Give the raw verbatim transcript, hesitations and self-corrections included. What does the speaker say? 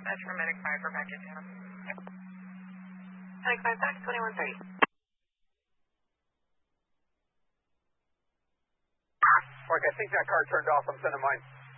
dispatch for Medic five for package zero. Medic five back to twenty-one thirty. Mark, I think that car turned off. I'm sending mine.